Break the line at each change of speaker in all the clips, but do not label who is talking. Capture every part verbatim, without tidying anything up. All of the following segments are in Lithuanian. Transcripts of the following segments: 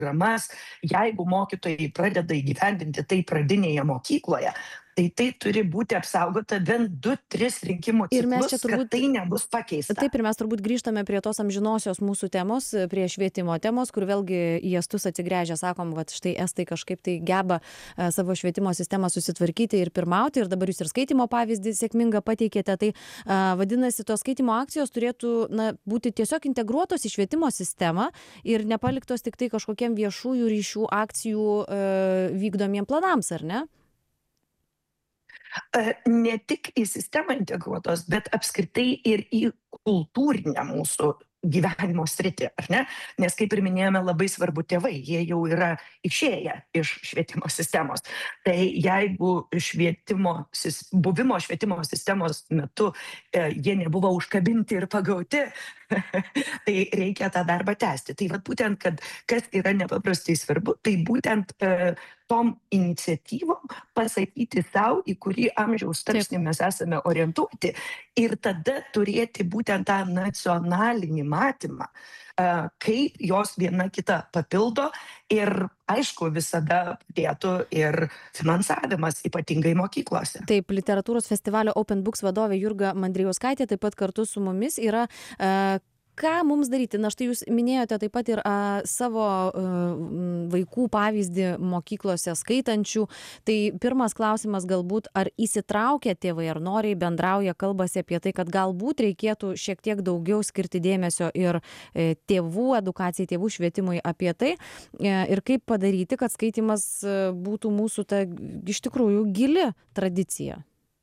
programas, jeigu mokytojai pradeda įgyvendinti tai pradinėje mokykloje, tai tai turi būti apsaugota bent du tris rinkimų
Ir mes
ciklus,
čia
kad
turbūt
tai nebus pakeista.
Taip, ir mes turbūt grįžtame prie tos amžinosios mūsų temos, prie švietimo temos, kur vėlgi į estus atsigręžę sakom, kad štai estai kažkaip tai geba e, savo švietimo sistemą susitvarkyti ir pirmauti, ir dabar jūs ir skaitimo pavyzdį sėkmingą pateikėte. Tai a, vadinasi, tos skaitimo akcijos turėtų na, būti tiesiog integruotos į švietimo sistemą ir nepaliktos tik tai kažkokiem viešųjų ryšių akcijų e, vykdomiem planams, ar ne?
E, Ne tik į sistemą integruotos, bet apskritai ir į kultūrinę mūsų gyvenimo sritį, ar ne? Nes, kaip ir minėjome, labai svarbu tėvai, jie jau yra išėję iš švietimo sistemos. Tai jeigu švietimo, sis- buvimo švietimo sistemos metu e, jie nebuvo užkabinti ir pagauti, tai reikia tą darbą tęsti. Tai vat būtent, kad kas yra nepaprastai svarbu, tai būtent e, tom iniciatyvom pasakyti savo, į kurį amžiaus tarpsnį mes esame orientuoti ir tada turėti būtent tą nacionalinį matymą, e, kaip jos viena kitą papildo ir, aišku, visada padėtų ir finansavimas, ypatingai mokyklose.
Taip, literatūros festivalio Open Books vadovė Jurga Mandrijauskaitė taip pat kartu su mumis yra. E, ką mums daryti? Na štai jūs minėjote taip pat ir a, savo a, vaikų pavyzdį mokyklose skaitančių. Tai pirmas klausimas galbūt, ar įsitraukia tėvai, ar noriai bendrauja, kalbasi apie tai, kad galbūt reikėtų šiek tiek daugiau skirti dėmesio ir e, tėvų edukacijai, tėvų švietimui apie tai. E, ir kaip padaryti, kad skaitimas e, būtų mūsų ta iš tikrųjų gili tradicija.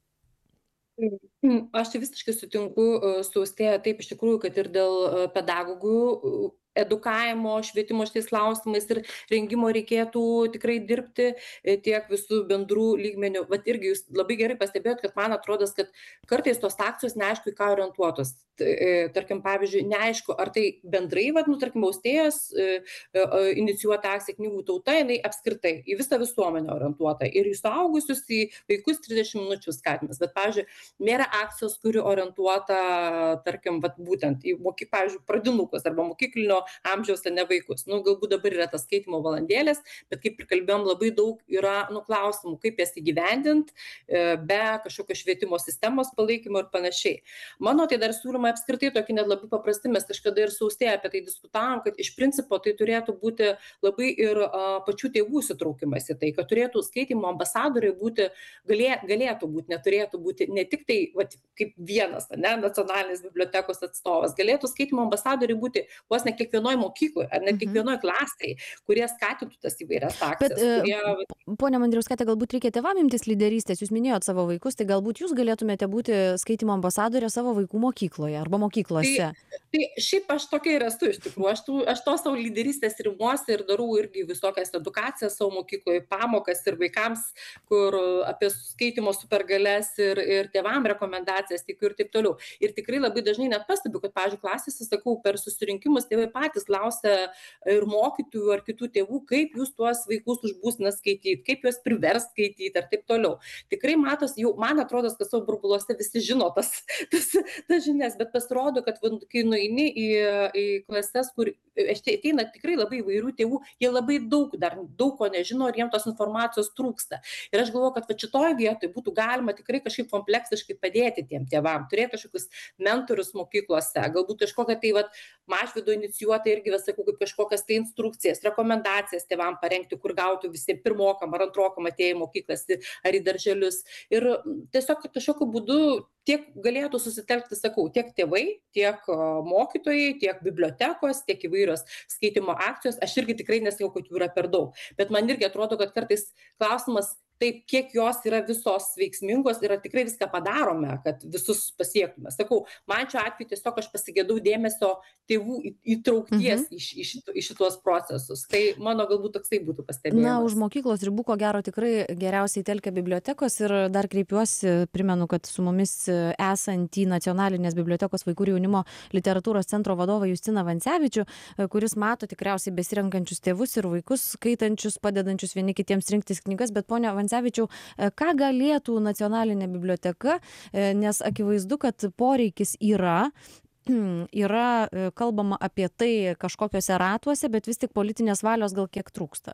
Mm, Aš tai visiškai sutinku e, su Austėja, taip iš tikrųjų, kad ir dėl e, pedagogų e, edukavimo, švietimo šitais klausimais ir rengimo reikėtų tikrai dirbti e, tiek visų bendrų lygmenių. Vat irgi jūs labai gerai pastebėjot, kad man atrodo, kad kartais tos akcijos neaišku, į ką orientuotos. T- e, Tarkim, pavyzdžiui, neaišku, ar tai bendrai, vat, nu, tarkim, Austėjos e, e, e, inicijuota akcija knygų tauta, jinai apskritai į visą visuomenę orientuota ir į suaugusius, į vaikus trisdešimt minučių skatimas. Bet, pavyzdžiui, nėra akcijos, kuri orientuota, tarkim, vat, būtent į, moky, pavyzdžiui, pradinukus arba mokyklinio amžiaus, ne vaikus. Nu, galbūt dabar yra tas skaitimo valandėlės, bet kaip ir kalbėjom, labai daug yra nu, klausimų, kaip jas įgyvendinti be kažkokio švietimo sistemos palaikymo ir panašiai. Mano tai dar siūlymai apskritai tokie net labai paprasti, mes kažkada ir su Austėja apie tai diskutavom, kad iš principo tai turėtų būti labai ir a, pačių tėvų įsitraukimas į tai, kad turėtų skaitimo ambasadoriai būti, galė, galėtų būti, neturėtų būti ne tik tai vat, kaip vienas, ne, nacionalinės bibliotekos atstovas, galėtų skaitimo ambasadoriai būti vos ne kiekvienoje mokykloje ar net
Mhm.
kiekvienoje klasėje, kurie skatintų tas įvairias
Bet,
akcijas.
e,
Kurie...
ponia Mandrijauskaite, galbūt reikia tėvam imtis lyderystės, jūs minėjot savo vaikus, tai galbūt jūs galėtumėte būti skaitimo ambasadorė savo vaikų mokykloje arba mokyklose.
Tai, tai šiaip aš tokia ir esu iš tikrųjų. Aš, tų, aš to savo lyderystės rimuosi ir darau irgi visokias edukacijas savo mokykloje, pamokas ir vaikams, kur apie skaitimo supergalias ir, ir tėvam rekomendacijas tikiu ir taip toliau. Ir tikrai labai dažnai net pastebiu, kad, pavyzdžiui, klasėse, sakau, per susirinkimus tėvai patys klausia ir mokytojų ar kitų tėvų, kaip jūs tuos vaikus užbūsina skaityti, kaip juos privers skaityti ir taip toliau. Tikrai matos, jau man atrodo, kad savo burbuluose visi žino tas, tas, tas žinias, bet pasirodo, kad van- kai nueini į, į klases, kur ateina tikrai labai įvairių tėvų, jie labai daug dar daug ko nežino ir jiems tos informacijos trūksta. Ir aš galvoju, kad va šitoje vietoje būtų galima tikrai kažkaip kompleksiškai padėti tiem tėvam, turėti kažkokius mentorius mokyklose, galbūt kažkokią tai va Mažvydo inicijuotą irgi, va, sakau, kaip kažkokias tai instrukcijas, rekomendacijas tėvam parengti, kur gautų visi pirmokam ar antrokam atėję į mokyklas ar į darželius. Ir tiesiog kažkokiu būdu tiek galėtų susitelkti, sakau, tiek tėvai, tiek o, mokytojai, tiek bibliotekos, tiek įvairios skaitimo akcijos. Aš irgi tikrai nesakau, kad jų yra per daug, bet man irgi atrodo, kad kartais klausimas taip, kiek jos yra visos veiksmingos ir ar tikrai viską padarome, kad visus pasiektume. Sakau, man šiuo atveju tiesiog aš pasigėdau dėmesio tėvų į- įtraukties
Mhm.
į, š- į, šito, į šitos procesus. Tai mano galbūt toksai būtų pastebėjimas.
Na, už mokyklos ribų, ko gero, tikrai geriausiai telkia bibliotekos ir dar kreipiuosi, primenu, kad su mumis esantį Nacionalinės bibliotekos vaikų ir jaunimo literatūros centro vadovą Justiną Vancevičių, kuris mato tikriausiai besirenkančius tėvus ir vaikus, skaitančius, padedančius vieni kitiems rinktis knygas, bet ponia Vancevičiau, ką galėtų Nacionalinė biblioteka, nes akivaizdu, kad poreikis yra. yra kalbama apie tai kažkokiuose ratuose, bet vis tik politinės valios gal kiek trūksta.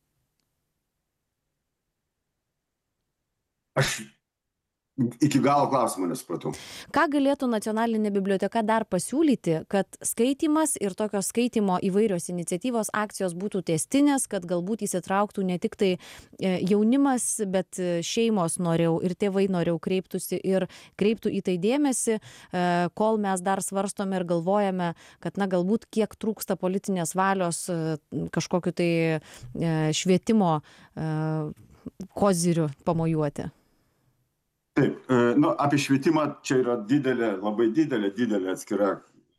Aš iki galo klausimą nesupratau.
Ką galėtų nacionalinė biblioteka dar pasiūlyti, kad skaitymas ir tokios skaitymo įvairios iniciatyvos, akcijos būtų tęstinės, kad galbūt įsitrauktų ne tik tai jaunimas, bet šeimos noriau ir tėvai noriau kreiptųsi ir kreiptų į tai dėmesį, kol mes dar svarstome ir galvojame, kad na galbūt kiek trūksta politinės valios kažkokiu tai švietimo koziriu pamojuoti.
Taip, nu, apie švietimą čia yra didelė, labai didelė, didelė atskira,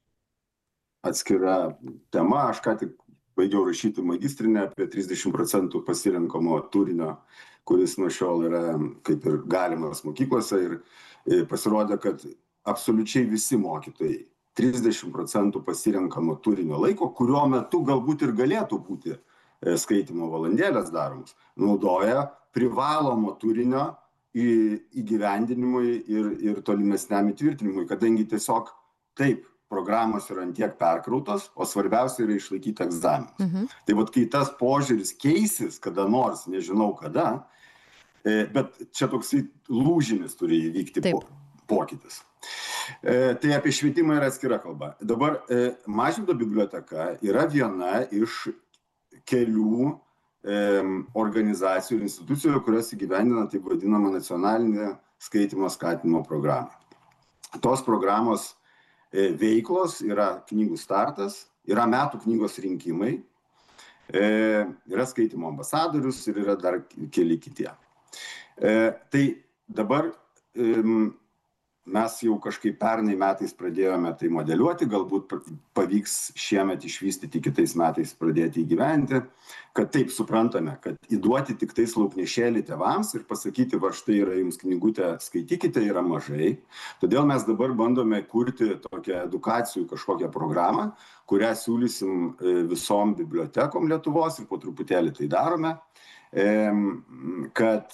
atskira tema. Aš ką tik baigiau rašyti magistrinę apie trisdešimt procentų pasirenkamo turinio, kuris nuo šiol yra kaip ir galimas mokyklose ir pasirodė, kad absoliučiai visi mokytojai trisdešimt procentų pasirenkamo turinio laiko, kurio metu galbūt ir galėtų būti skaitymo valandėlės daromos, naudoja privalomo turinio įgyvendinimui ir, ir tolimesniam įtvirtinimui, kadangi tiesiog taip programos yra antiek perkrautos, o svarbiausia yra išlaikyti egzaminus. Mhm. Tai vat, kai tas požiūris keisis kada nors, nežinau kada, bet čia toksai lūžinis turi įvykti po, pokytis. Tai apie švietimą yra atskira kalba. Dabar Mažvydo biblioteka yra viena iš kelių organizacijų ir institucijų, kurios įgyvendina taip vadinamą nacionalinę skaitymo skatinimo programą. Tos programos veiklos yra knygų startas, yra metų knygos rinkimai, yra skaitymo ambasadorius ir yra dar keli kitie. Tai dabar mes jau kažkaip pernai metais pradėjome tai modeliuoti, galbūt pavyks šiemet išvystyti, kitais metais pradėti įgyventi, kad taip suprantame, kad įduoti tik tais lauknešėlį tėvams ir pasakyti, va štai yra jums knygutė, skaitykite, yra mažai. Todėl mes dabar bandome kurti tokią edukacijų kažkokią programą, kurią siūlysim visom bibliotekom Lietuvos ir po truputėlį tai darome, kad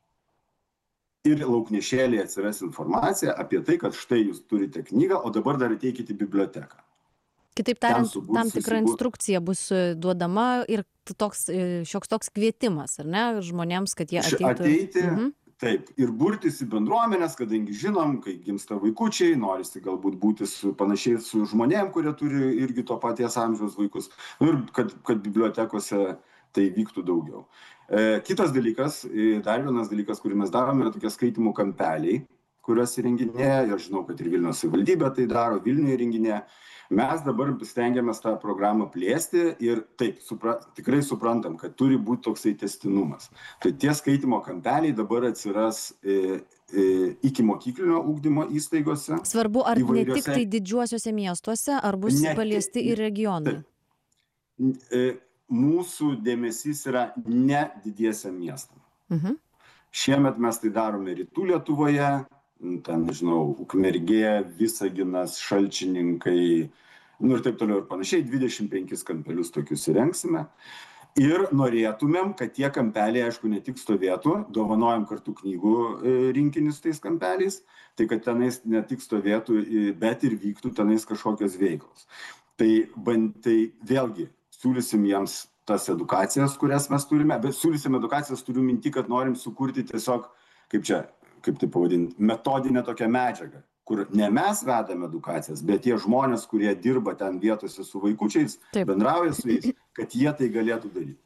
ir lauknešėlėje atsiras informacija apie tai, kad štai jūs turite knygą, o dabar dar ateikite į biblioteką.
Kitaip tariant, tam tikra instrukcija bus duodama ir toks, šioks toks kvietimas, ar ne, žmonėms, kad jie ateitų.
Ateiti, mhm. Taip, ir burtis į bendruomenės, kadangi žinom, kai gimsta vaikučiai, norisi galbūt būti su panašiai su žmonėm, kurie turi irgi to paties amžiaus vaikus, ir kad, kad bibliotekose tai vyktų daugiau. E, kitas dalykas, dar vienas dalykas, kurį mes darome, yra tokie skaitymų kampeliai, kuriuos įrenginėja, ir žinau, kad ir Vilniaus savivaldybė tai daro, Vilniuje įrenginėja. Mes dabar stengiamės tą programą plėsti ir taip, supra, tikrai suprantam, kad turi būti toksai tęstinumas. Tai tie skaitymo kampeliai dabar atsiras e, e, iki mokyklinio ugdymo įstaigose.
Svarbu, ar
įvairiose...
ne tik tai didžiuosiuose miestuose, ar bus ne, paliesti ir regionai?
Taip. E, mūsų dėmesys yra ne didiesiam miestam. Mhm. Šiemet mes tai darome Rytų Lietuvoje, ten, nežinau, Ukmergė, Visaginas, Šalčininkai, nu ir taip toliau ir panašiai, dvidešimt penkis kampelius tokius įrengsime. Ir norėtumėm, kad tie kampeliai, aišku, ne tik stovėtų, dovanojam kartu knygų rinkinius tais kampeliais, tai kad tenais ne tik stovėtų, bet ir vyktų tenais kažkokios veiklos. Tai, tai vėlgi, siūlysim jiems tas edukacijas, kurias mes turime, bet siūlysim edukacijas, turiu minti, kad norim sukurti tiesiog, kaip čia, kaip tai pavadinti, metodinę tokią medžiagą, kur ne mes vedame edukacijas, bet tie žmonės, kurie dirba ten vietose su vaikučiais, Taip. bendrauja su jais, kad jie tai galėtų daryti.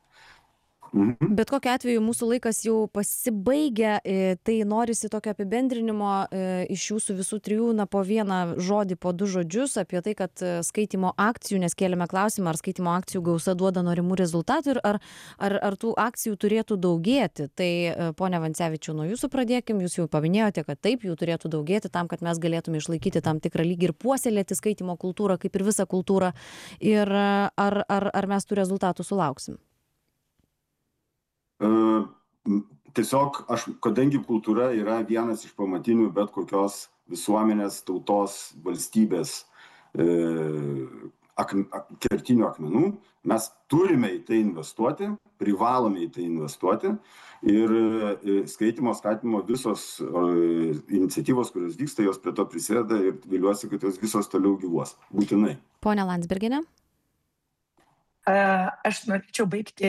Mhm.
Bet kokiu atveju mūsų laikas jau pasibaigia, tai norisi tokio apibendrinimo iš jūsų visų trijų, na, po vieną žodį, po du žodžius apie tai, kad skaitymo akcijų, nes kėlėme klausimą, ar skaitymo akcijų gausa duoda norimų rezultatų ir ar, ar, ar tų akcijų turėtų daugėti. Tai, ponia Vancevičiau, nuo jūsų pradėkim, jūs jau paminėjote, kad taip, jų turėtų daugėti tam, kad mes galėtume išlaikyti tam tikrą lygį ir puoselėti skaitymo kultūrą, kaip ir visą kultūrą. Ir ar, ar, ar mes tų rezultatų sulauksim?
Uh, tiesiog, aš, kadangi kultūra yra vienas iš pamatinių bet kokios visuomenės, tautos, valstybės e, akm, kertinių akmenų, mes turime į tai investuoti, privalome į tai investuoti ir skaitymo skatinimo visos iniciatyvos, kurios vyksta, jos prie to prisėda ir viliuosi, kad jos visos toliau gyvuos, būtinai.
Pone Landsbergiene?
Aš norėčiau baigti